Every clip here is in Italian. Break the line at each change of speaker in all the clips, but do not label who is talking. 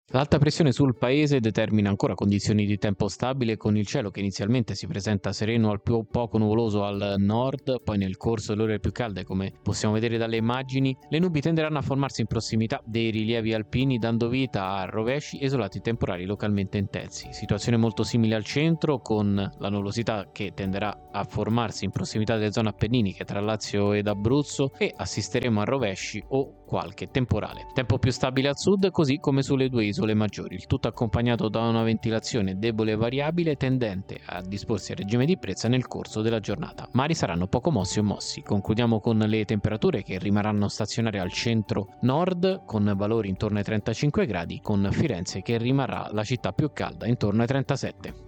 L'alta pressione sul paese determina ancora condizioni di tempo stabile con il cielo che inizialmente si presenta sereno al più poco nuvoloso al nord, poi nel corso delle ore più calde, come possiamo vedere dalle immagini, le nubi tenderanno a formarsi in prossimità dei rilievi alpini dando vita a rovesci e isolati temporali localmente intensi. Situazione molto simile al centro con la nuvolosità che tenderà a formarsi in prossimità delle zone appenniniche tra Lazio ed Abruzzo e assisteremo a rovesci o qualche temporale. Tempo più stabile al sud così come sulle due isole maggiori, il tutto accompagnato da una ventilazione debole e variabile tendente a disporsi a regime di brezza nel corso della giornata. Mari saranno poco mossi o mossi. Concludiamo con le temperature che rimarranno stazionarie al centro nord con valori intorno ai 35 gradi, con Firenze che rimarrà la città più calda intorno ai 37.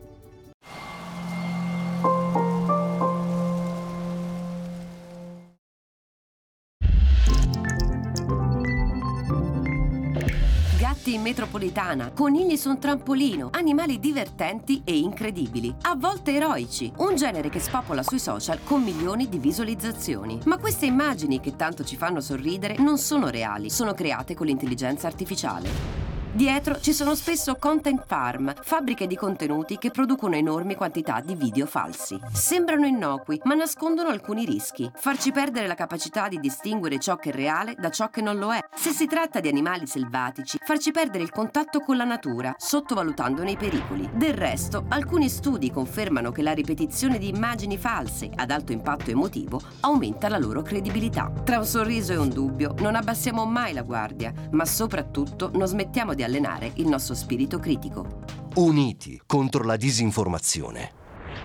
Gatti in metropolitana, conigli su un trampolino, animali divertenti e incredibili, a volte eroici, un genere che spopola sui social con milioni di visualizzazioni. Ma queste immagini che tanto ci fanno sorridere non sono reali, sono create con l'intelligenza artificiale. Dietro ci sono spesso content farm, fabbriche di contenuti che producono enormi quantità di video falsi. Sembrano innocui, ma nascondono alcuni rischi. Farci perdere la capacità di distinguere ciò che è reale da ciò che non lo è. Se si tratta di animali selvatici, farci perdere il contatto con la natura, sottovalutandone i pericoli. Del resto, alcuni studi confermano che la ripetizione di immagini false ad alto impatto emotivo aumenta la loro credibilità. Tra un sorriso e un dubbio, non abbassiamo mai la guardia, ma soprattutto non smettiamo di allenare il nostro spirito critico.
Uniti contro la disinformazione.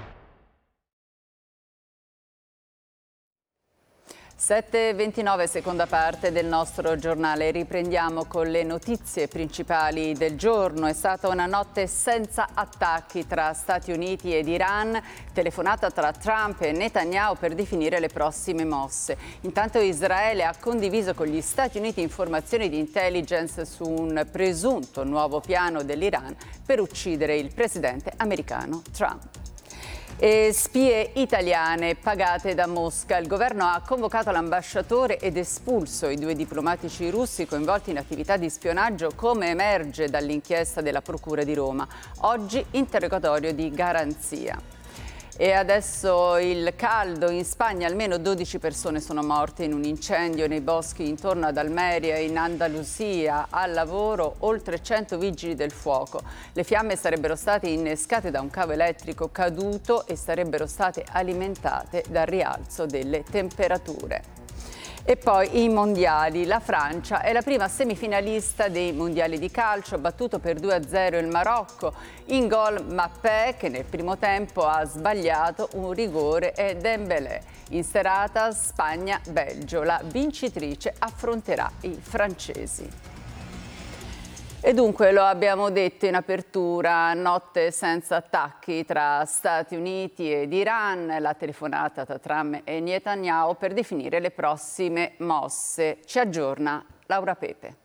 7:29, seconda parte del nostro giornale. Riprendiamo con le notizie principali del giorno. È stata una notte senza attacchi tra Stati Uniti ed Iran, telefonata tra Trump e Netanyahu per definire le prossime mosse. Intanto Israele ha condiviso con gli Stati Uniti informazioni di intelligence su un presunto nuovo piano dell'Iran per uccidere il presidente americano Trump. E spie italiane pagate da Mosca. Il governo ha convocato l'ambasciatore ed espulso i 2 diplomatici russi coinvolti in attività di spionaggio, come emerge dall'inchiesta della Procura di Roma. Oggi interrogatorio di garanzia. E adesso il caldo. In Spagna almeno 12 persone sono morte in un incendio nei boschi intorno ad Almeria, in Andalusia. Al lavoro oltre 100 vigili del fuoco. Le fiamme sarebbero state innescate da un cavo elettrico caduto e sarebbero state alimentate dal rialzo delle temperature. E poi i mondiali. La Francia è la prima semifinalista dei mondiali di calcio, ha battuto per 2-0 il Marocco. In gol Mbappé, che nel primo tempo ha sbagliato un rigore, e Dembélé. In serata Spagna-Belgio. La vincitrice affronterà i francesi. E dunque, lo abbiamo detto in apertura, notte senza attacchi tra Stati Uniti ed Iran, la telefonata tra Trump e Netanyahu per definire le prossime mosse. Ci aggiorna Laura Pepe.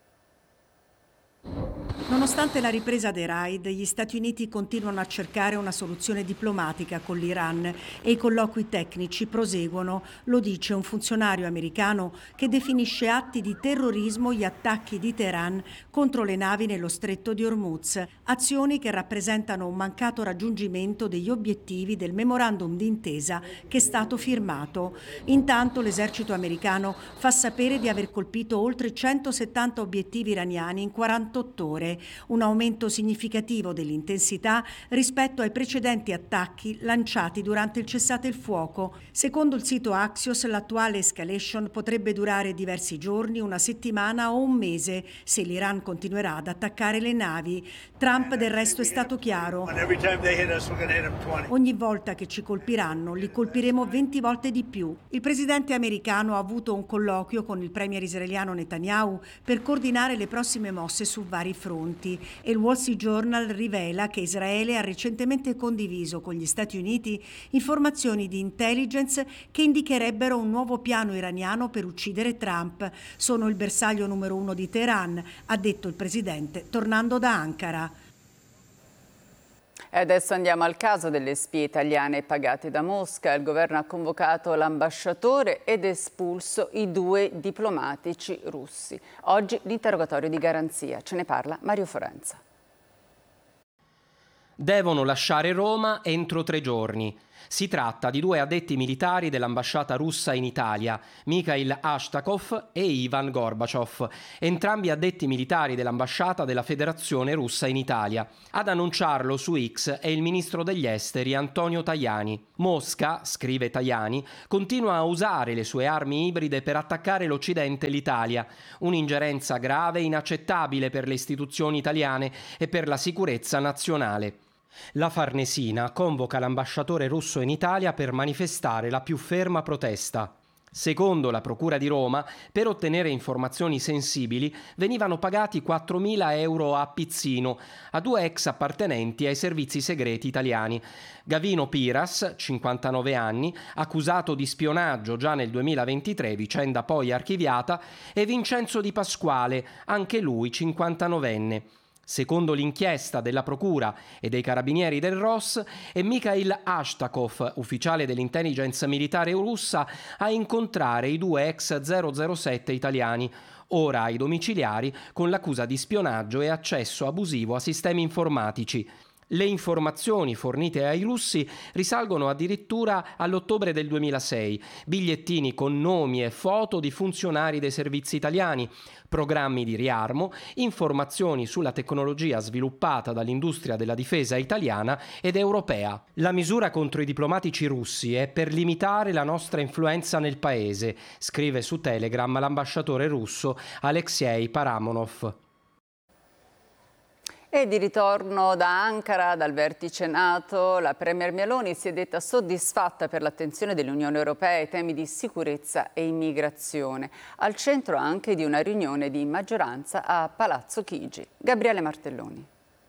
Nonostante la ripresa dei raid, gli Stati Uniti continuano a cercare una soluzione diplomatica con l'Iran e i colloqui tecnici proseguono, lo dice un funzionario americano che definisce atti di terrorismo gli attacchi di Teheran contro le navi nello stretto di Hormuz, azioni che rappresentano un mancato raggiungimento degli obiettivi del memorandum d'intesa che è stato firmato. Intanto l'esercito americano fa sapere di aver colpito oltre 170 obiettivi iraniani in 48 ore, un aumento significativo dell'intensità rispetto ai precedenti attacchi lanciati durante il cessate il fuoco. Secondo il sito Axios, l'attuale escalation potrebbe durare diversi giorni, una settimana o un mese se l'Iran continuerà ad attaccare le navi. Trump del resto è stato chiaro: ogni volta che ci colpiranno li colpiremo 20 volte di più. Il presidente americano ha avuto un colloquio con il premier israeliano Netanyahu per coordinare le prossime mosse su vari fronti, e il Wall Street Journal rivela che Israele ha recentemente condiviso con gli Stati Uniti informazioni di intelligence che indicherebbero un nuovo piano iraniano per uccidere Trump. Sono il bersaglio numero 1 di Teheran, ha detto il presidente tornando da Ankara.
E adesso andiamo al caso delle spie italiane pagate da Mosca. Il governo ha convocato l'ambasciatore ed espulso i 2 diplomatici russi. Oggi l'interrogatorio di garanzia. Ce ne parla Mario Forenza.
Devono lasciare Roma entro 3 giorni. Si tratta di 2 addetti militari dell'ambasciata russa in Italia, Mikhail Ashtakov e Ivan Gorbachev, entrambi addetti militari dell'ambasciata della Federazione Russa in Italia. Ad annunciarlo su X è il ministro degli esteri Antonio Tajani. Mosca, scrive Tajani, continua a usare le sue armi ibride per attaccare l'Occidente e l'Italia, un'ingerenza grave e inaccettabile per le istituzioni italiane e per la sicurezza nazionale. La Farnesina convoca l'ambasciatore russo in Italia per manifestare la più ferma protesta. Secondo la Procura di Roma, per ottenere informazioni sensibili venivano pagati 4.000 euro a pizzino a 2 ex appartenenti ai servizi segreti italiani. Gavino Piras, 59 anni, accusato di spionaggio già nel 2023, vicenda poi archiviata, e Vincenzo Di Pasquale, anche lui 59enne. Secondo l'inchiesta della Procura e dei Carabinieri del ROS, è Mikhail Ashtakov, ufficiale dell'intelligence militare russa, a incontrare i 2 ex 007 italiani, ora ai domiciliari, con l'accusa di spionaggio e accesso abusivo a sistemi informatici. Le informazioni fornite ai russi risalgono addirittura all'ottobre del 2006, bigliettini con nomi e foto di funzionari dei servizi italiani, programmi di riarmo, informazioni sulla tecnologia sviluppata dall'industria della difesa italiana ed europea. La misura contro i diplomatici russi è per limitare la nostra influenza nel paese, scrive su Telegram l'ambasciatore russo Alexei Paramonov.
E di ritorno da Ankara, dal vertice NATO, la Premier Meloni si è detta soddisfatta per l'attenzione dell'Unione Europea ai temi di sicurezza e immigrazione, al centro anche di una riunione di maggioranza a Palazzo Chigi. Gabriele Martelloni.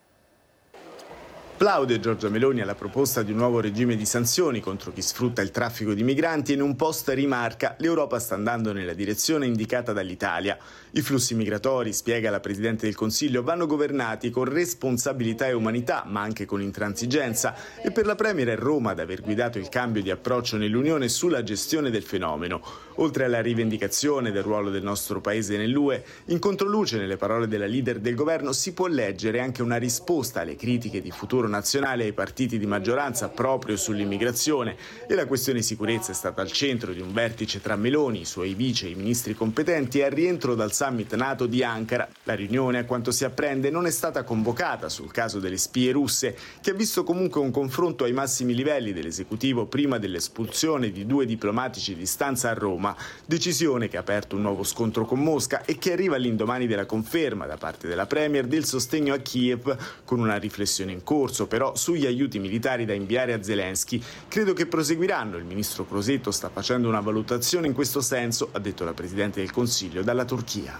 Plaude Giorgia Meloni alla proposta di un nuovo regime di sanzioni contro chi sfrutta il traffico di migranti e in un post rimarca: l'Europa sta andando nella direzione indicata dall'Italia. I flussi migratori, spiega la Presidente del Consiglio, vanno governati con responsabilità e umanità, ma anche con intransigenza, e per la Premier è Roma ad aver guidato il cambio di approccio nell'Unione sulla gestione del fenomeno. Oltre alla rivendicazione del ruolo del nostro Paese nell'UE, in controluce nelle parole della leader del governo si può leggere anche una risposta alle critiche di Futuro Nazionale ai partiti di maggioranza proprio sull'immigrazione, e la questione sicurezza è stata al centro di un vertice tra Meloni, i suoi vice e i ministri competenti e al rientro dal summit NATO di Ankara. La riunione, a quanto si apprende, non è stata convocata sul caso delle spie russe, che ha visto comunque un confronto ai massimi livelli dell'esecutivo prima dell'espulsione di 2 diplomatici di stanza a Roma, decisione che ha aperto un nuovo scontro con Mosca e che arriva all'indomani della conferma da parte della Premier del sostegno a Kiev, con una riflessione in corso però sugli aiuti militari da inviare a Zelensky. Credo che proseguiranno, il ministro Crosetto sta facendo una valutazione in questo senso, ha detto la Presidente del Consiglio dalla Turchia.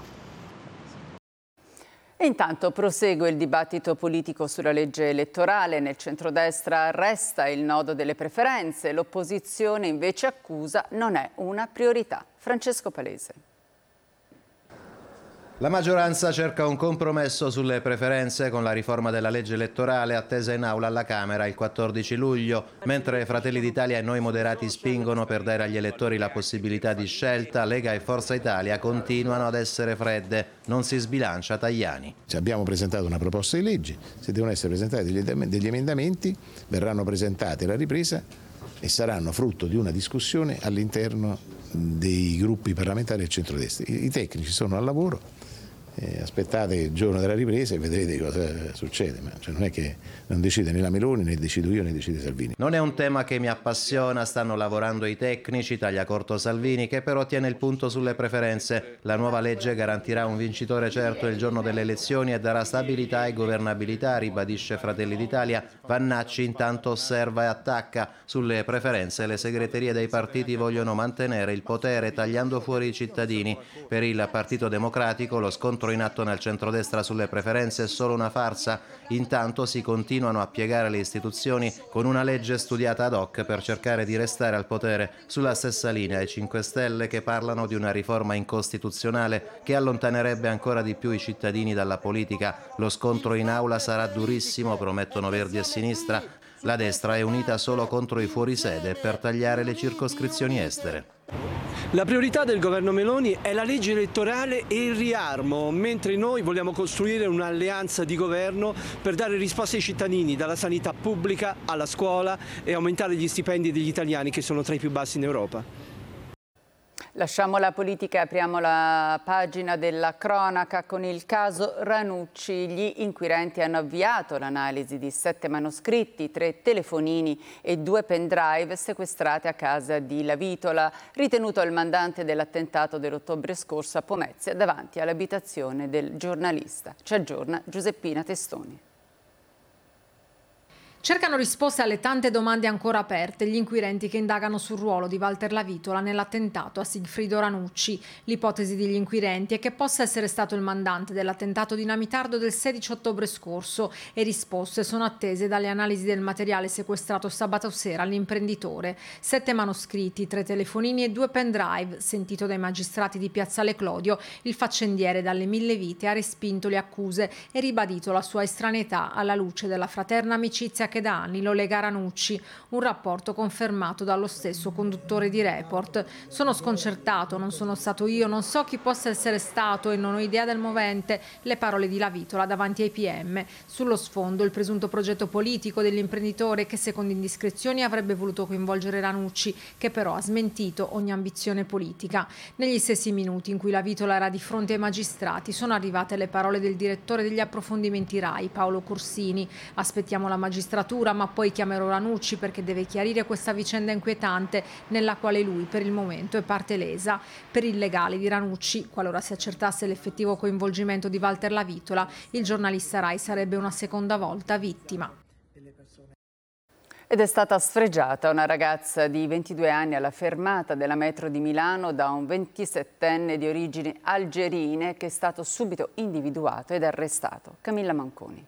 E intanto prosegue il dibattito politico sulla legge elettorale. Nel centrodestra resta il nodo delle preferenze, l'opposizione invece accusa non è una priorità. Francesco Palese.
La maggioranza cerca un compromesso sulle preferenze con la riforma della legge elettorale attesa in aula alla Camera il 14 luglio, mentre Fratelli d'Italia e Noi Moderati spingono per dare agli elettori la possibilità di scelta, Lega e Forza Italia continuano ad essere fredde. Non si sbilancia Tajani.
Abbiamo presentato una proposta di legge, se devono essere presentati degli emendamenti verranno presentati alla ripresa e saranno frutto di una discussione all'interno dei gruppi parlamentari del centrodestra. I tecnici sono al lavoro. Aspettate il giorno della ripresa e vedrete cosa succede, ma non è che non decide né la Meloni, né decido io, né decide Salvini.
Non è un tema che mi appassiona, stanno lavorando i tecnici, taglia corto Salvini, che però tiene il punto sulle preferenze. La nuova legge garantirà un vincitore certo il giorno delle elezioni e darà stabilità e governabilità, ribadisce Fratelli d'Italia. Vannacci intanto osserva e attacca. Sulle preferenze le segreterie dei partiti vogliono mantenere il potere tagliando fuori i cittadini. Per il Partito Democratico lo scontro scontro in atto nel centrodestra sulle preferenze è solo una farsa. Intanto si continuano a piegare le istituzioni con una legge studiata ad hoc per cercare di restare al potere. Sulla stessa linea i 5 Stelle che parlano di una riforma incostituzionale che allontanerebbe ancora di più i cittadini dalla politica. Lo scontro in aula sarà durissimo, promettono Verdi e Sinistra. La destra è unita solo contro i fuorisede per tagliare le circoscrizioni estere.
La priorità del governo Meloni è la legge elettorale e il riarmo, mentre noi vogliamo costruire un'alleanza di governo per dare risposte ai cittadini, dalla sanità pubblica alla scuola, e aumentare gli stipendi degli italiani che sono tra i più bassi in Europa.
Lasciamo la politica e apriamo la pagina della cronaca con il caso Ranucci. Gli inquirenti hanno avviato l'analisi di 7 manoscritti, 3 telefonini e 2 pendrive sequestrati a casa di Lavitola, ritenuto il mandante dell'attentato dell'ottobre scorso a Pomezia davanti all'abitazione del giornalista. Ci aggiorna Giuseppina Testoni.
Cercano risposte alle tante domande ancora aperte gli inquirenti che indagano sul ruolo di Walter Lavitola nell'attentato a Sigfrido Ranucci. L'ipotesi degli inquirenti è che possa essere stato il mandante dell'attentato dinamitardo del 16 ottobre scorso e risposte sono attese dalle analisi del materiale sequestrato sabato sera all'imprenditore. 7 manoscritti, 3 telefonini e 2 pendrive. Sentito dai magistrati di Piazzale Clodio, il faccendiere dalle 1000 vite ha respinto le accuse e ribadito la sua estraneità alla luce della fraterna amicizia che da anni lo lega a Ranucci, un rapporto confermato dallo stesso conduttore di Report. Sono sconcertato, non sono stato io, non so chi possa essere stato e non ho idea del movente, le parole di Lavitola davanti ai PM. Sullo sfondo il presunto progetto politico dell'imprenditore che secondo indiscrezioni avrebbe voluto coinvolgere Ranucci, che però ha smentito ogni ambizione politica. Negli stessi minuti in cui Lavitola era di fronte ai magistrati sono arrivate le parole del direttore degli approfondimenti RAI, Paolo Corsini. Aspettiamo la magistratura, ma poi chiamerò Ranucci perché deve chiarire questa vicenda inquietante nella quale lui per il momento è parte lesa. Per il legale di Ranucci, qualora si accertasse l'effettivo coinvolgimento di Walter Lavitola, il giornalista RAI sarebbe una seconda volta vittima.
Ed è stata sfregiata una ragazza di 22 anni alla fermata della metro di Milano da un 27enne di origini algerine che è stato subito individuato ed arrestato. Camilla Manconi.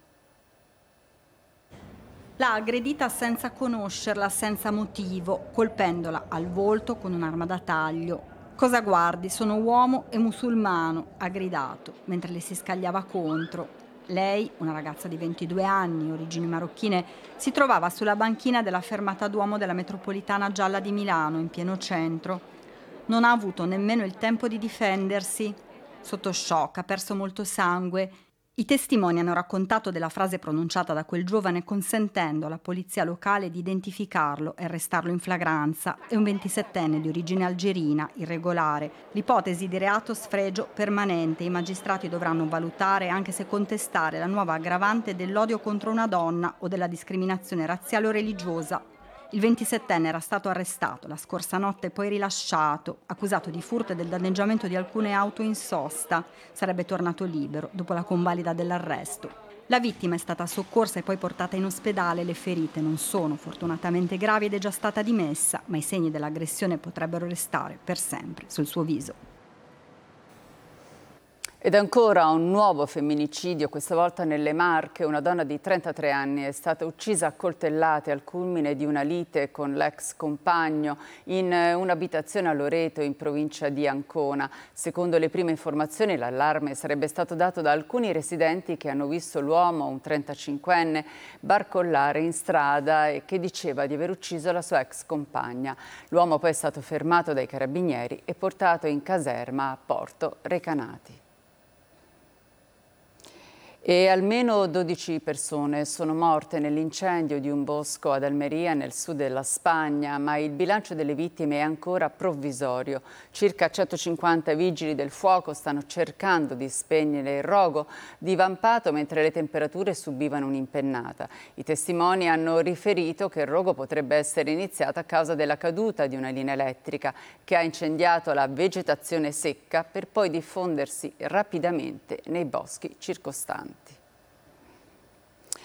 L'ha aggredita senza conoscerla, senza motivo, colpendola al volto con un'arma da taglio. «Cosa guardi? Sono uomo e musulmano», ha gridato, mentre le si scagliava contro. Lei, una ragazza di 22 anni, origini marocchine, si trovava sulla banchina della fermata Duomo della metropolitana gialla di Milano, in pieno centro. Non ha avuto nemmeno il tempo di difendersi. Sotto shock, ha perso molto sangue. I testimoni hanno raccontato della frase pronunciata da quel giovane consentendo alla polizia locale di identificarlo e arrestarlo in flagranza. È un 27enne di origine algerina, irregolare. L'ipotesi di reato sfregio permanente. I magistrati dovranno valutare, anche se contestare, la nuova aggravante dell'odio contro una donna o della discriminazione razziale o religiosa. Il 27enne era stato arrestato la scorsa notte e poi rilasciato, accusato di furto e del danneggiamento di alcune auto in sosta. Sarebbe tornato libero dopo la convalida dell'arresto. La vittima è stata soccorsa e poi portata in ospedale. Le ferite non sono fortunatamente gravi ed è già stata dimessa, ma i segni dell'aggressione potrebbero restare per sempre sul suo viso.
Ed ancora un nuovo femminicidio, questa volta nelle Marche. Una donna di 33 anni è stata uccisa a coltellate al culmine di una lite con l'ex compagno in un'abitazione a Loreto, in provincia di Ancona. Secondo le prime informazioni, l'allarme sarebbe stato dato da alcuni residenti che hanno visto l'uomo, un 35enne, barcollare in strada e che diceva di aver ucciso la sua ex compagna. L'uomo poi è stato fermato dai carabinieri e portato in caserma a Porto Recanati. E almeno 12 persone sono morte nell'incendio di un bosco ad Almeria, nel sud della Spagna, ma il bilancio delle vittime è ancora provvisorio. Circa 150 vigili del fuoco stanno cercando di spegnere il rogo divampato mentre le temperature subivano un'impennata. I testimoni hanno riferito che il rogo potrebbe essere iniziato a causa della caduta di una linea elettrica che ha incendiato la vegetazione secca per poi diffondersi rapidamente nei boschi circostanti.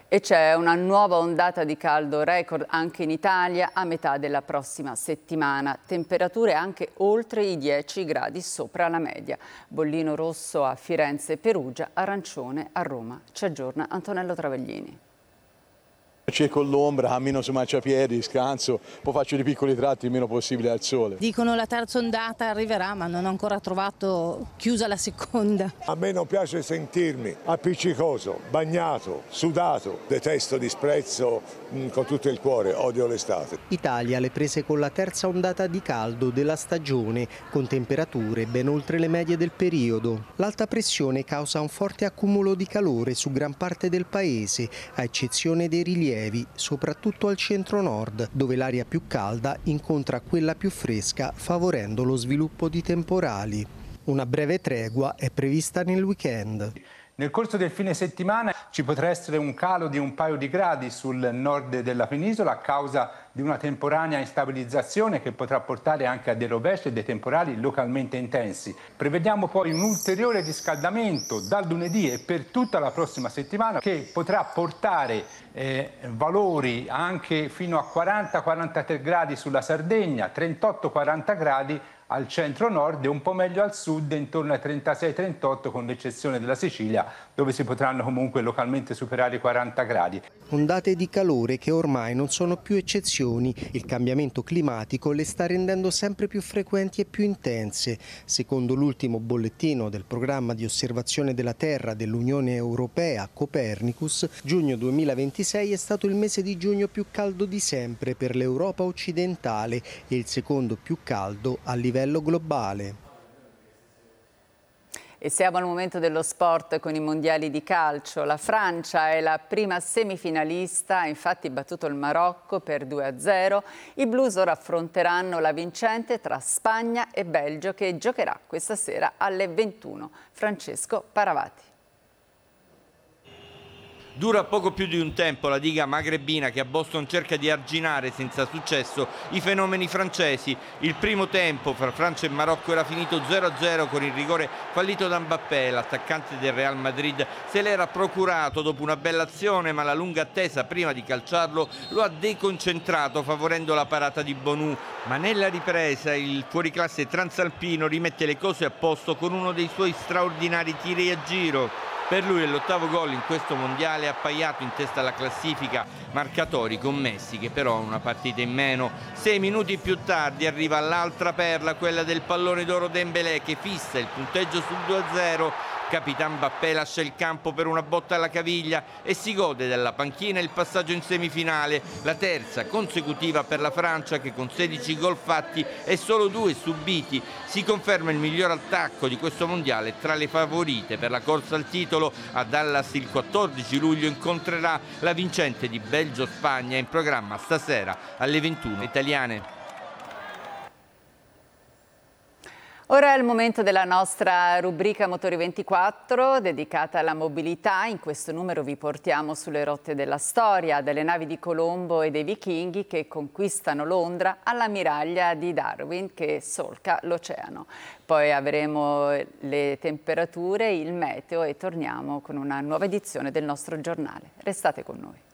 E c'è una nuova ondata di caldo record anche in Italia a metà della prossima settimana. Temperature anche oltre i 10 gradi sopra la media. Bollino rosso a Firenze e Perugia, arancione a Roma. Ci aggiorna Antonello Travaglini.
Cerco l'ombra, cammino su marciapiedi, scanso, poi faccio dei piccoli tratti il meno possibile al sole.
Dicono la terza ondata arriverà, ma non ho ancora trovato chiusa la seconda.
A me non piace sentirmi appiccicoso, bagnato, sudato, detesto, disprezzo con tutto il cuore, odio l'estate.
Italia alle prese con la terza ondata di caldo della stagione, con temperature ben oltre le medie del periodo. L'alta pressione causa un forte accumulo di calore su gran parte del paese, a eccezione dei rilievi, soprattutto al centro-nord, dove l'aria più calda incontra quella più fresca, favorendo lo sviluppo di temporali. Una breve tregua è prevista nel weekend.
Nel corso del fine settimana ci potrà essere un calo di un paio di gradi sul nord della penisola a causa di una temporanea instabilizzazione che potrà portare anche a dei rovesci e dei temporali localmente intensi. Prevediamo poi un ulteriore riscaldamento dal lunedì e per tutta la prossima settimana che potrà portare valori anche fino a 40-43 gradi sulla Sardegna, 38-40 gradi al centro-nord e un po' meglio al sud, intorno ai 36-38 con l'eccezione della Sicilia, dove si potranno comunque localmente superare i 40 gradi.
Ondate di calore che ormai non sono più eccezioni. Il cambiamento climatico le sta rendendo sempre più frequenti e più intense. Secondo l'ultimo bollettino del programma di osservazione della Terra dell'Unione Europea, Copernicus, giugno 2026 è stato il mese di giugno più caldo di sempre per l'Europa occidentale e il secondo più caldo a livello globale.
E siamo al momento dello sport con i mondiali di calcio. La Francia è la prima semifinalista, ha infatti battuto il Marocco per 2-0. I blues ora affronteranno la vincente tra Spagna e Belgio che giocherà questa sera alle 21. Francesco Paravati.
Dura poco più di un tempo la diga magrebina che a Boston cerca di arginare senza successo i fenomeni francesi. Il primo tempo fra Francia e Marocco era finito 0-0 con il rigore fallito da Mbappé. L'attaccante del Real Madrid se l'era procurato dopo una bella azione, ma la lunga attesa prima di calciarlo lo ha deconcentrato favorendo la parata di Bonu. Ma nella ripresa il fuoriclasse transalpino rimette le cose a posto con uno dei suoi straordinari tiri a giro. Per lui è l'8° gol in questo mondiale, appaiato in testa alla classifica, marcatori con Messi che però ha una partita in meno. 6 minuti più tardi arriva l'altra perla, quella del pallone d'oro Dembélé che fissa il punteggio sul 2-0. Capitan Mbappé lascia il campo per una botta alla caviglia e si gode dalla panchina il passaggio in semifinale, la terza consecutiva per la Francia che con 16 gol fatti e solo 2 subiti si conferma il miglior attacco di questo mondiale tra le favorite per la corsa al titolo. A Dallas il 14 luglio incontrerà la vincente di Belgio-Spagna, in programma stasera alle 21 italiane.
Ora è il momento della nostra rubrica Motori 24 dedicata alla mobilità. In questo numero vi portiamo sulle rotte della storia, dalle navi di Colombo e dei vichinghi che conquistano Londra all'ammiraglia di Darwin che solca l'oceano. Poi avremo le temperature, il meteo e torniamo con una nuova edizione del nostro giornale. Restate con noi.